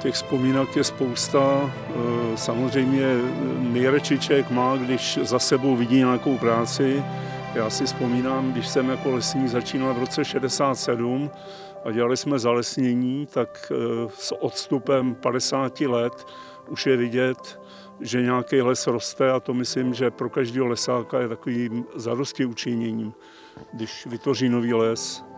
Těch vzpomínek je spousta. Samozřejmě nejradši člověk má, když za sebou vidí nějakou práci. Já si vzpomínám, když jsem jako lesník začínal v roce 67 a dělali jsme zalesnění, tak s odstupem 50 let už je vidět, že nějaký les roste a to myslím, že pro každého lesáka je takovým zadosti učiněním, když vytvoří nový les.